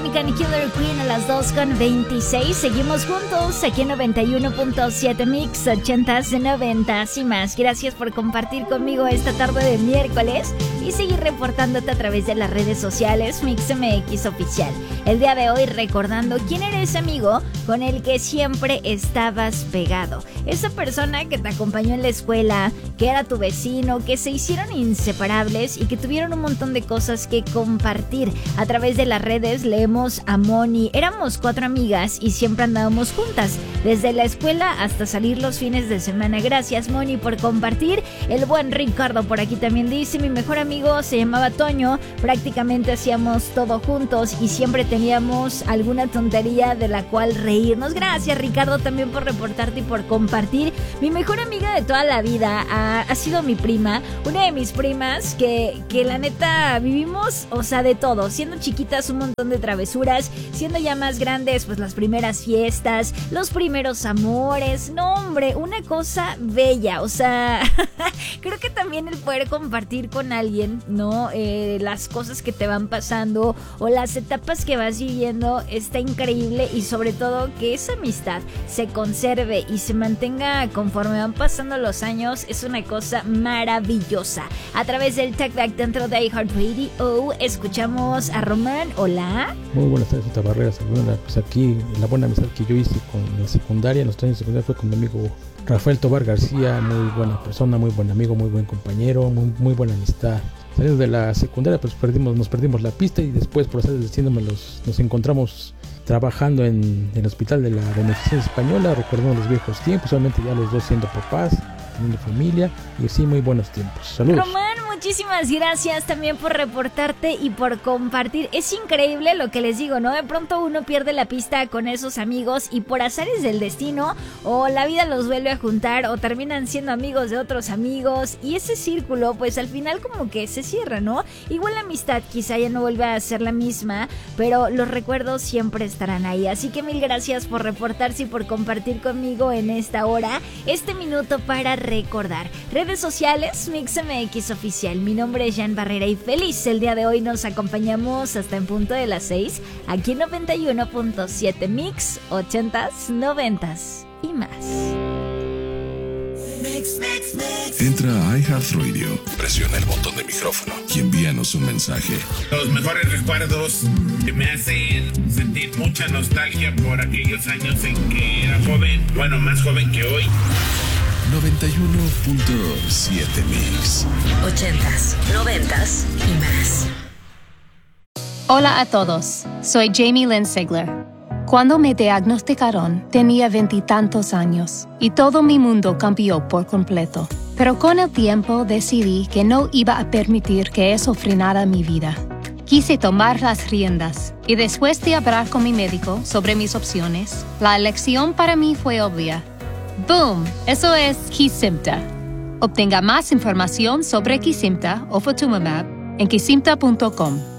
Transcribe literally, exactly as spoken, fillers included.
Mechanic Killer Queen a las dos con veintiséis. Seguimos juntos aquí en noventa y uno punto siete Mix, ochentas, noventas y más. Gracias por compartir conmigo esta tarde de miércoles y seguir reportándote a través de las redes sociales Mix M X Oficial. El día de hoy recordando quién era ese amigo con el que siempre estabas pegado. Esa persona que te acompañó en la escuela, que era tu vecino, que se hicieron inseparables y que tuvieron un montón de cosas que compartir. A través de las redes leemos a Moni. Éramos cuatro amigas y siempre andábamos juntas, desde la escuela hasta salir los fines de semana. Gracias, Moni, por compartir. El buen Ricardo por aquí también dice: mi mejor amigo se llamaba Toño, prácticamente hacíamos todo juntos y siempre teníamos alguna tontería de la cual reírnos. Gracias, Ricardo, también por reportarte y por compartir. Mi mejor amiga de toda la vida ha, ha sido mi prima, una de mis primas que, que la neta vivimos, o sea, de todo, siendo chiquitas un montón de travesuras, siendo ya más grandes, pues las primeras fiestas, los primeros amores. No, hombre, una cosa bella, o sea, creo que también el poder compartir con alguien, ¿no? Eh, las cosas que te van pasando o las etapas que vas viviendo está increíble, y sobre todo que esa amistad se conserve y se mantenga conforme van pasando los años es una cosa maravillosa. A través del Talkback dentro de iHeartRadio escuchamos a Román. Hola. Muy buenas tardes, Tabarreras. Bueno, pues aquí la buena amistad que yo hice con la secundaria, en los años de secundaria, fue con mi amigo Rafael Tobar García. Muy buena persona, muy buen amigo, muy buen compañero, muy, muy buena amistad. Saliendo de la secundaria, pues perdimos, nos perdimos la pista, y después, por estar diciéndome, los, nos encontramos trabajando en, en el hospital de la Beneficencia Española, recordando los viejos tiempos, solamente ya los dos siendo papás, teniendo familia, y sí, muy buenos tiempos. Saludos. Román, muchísimas gracias también por reportarte y por compartir. Es increíble lo que les digo, ¿no? De pronto uno pierde la pista con esos amigos y por azares del destino o la vida los vuelve a juntar o terminan siendo amigos de otros amigos, y ese círculo pues al final como que se cierra, ¿no? Igual la amistad quizá ya no vuelve a ser la misma, pero los recuerdos siempre estarán ahí. Así que mil gracias por reportarse y por compartir conmigo en esta hora, este minuto para recordar. Redes sociales Mix M X Oficial. Mi nombre es Jan Barrera y feliz el día de hoy nos acompañamos hasta en punto de las seis aquí en noventa y uno punto siete Mix, ochentas, noventas y más. Mix, mix, mix. Entra a iHeartRadio, presiona el botón de micrófono y envíanos un mensaje. Los mejores recuerdos que me hacen sentir mucha nostalgia por aquellos años en que era joven, bueno, más joven que hoy. noventa y uno punto siete Mix. Ochentas, noventas y más. Hola a todos, soy Jamie Lynn Sigler. Cuando me diagnosticaron, tenía veintitantos años y todo mi mundo cambió por completo. Pero con el tiempo decidí que no iba a permitir que eso frenara mi vida. Quise tomar las riendas y después de hablar con mi médico sobre mis opciones, la elección para mí fue obvia. ¡Boom! Eso es Kesimpta. Obtenga más información sobre Kesimpta o Ofatumumab en kesimpta punto com.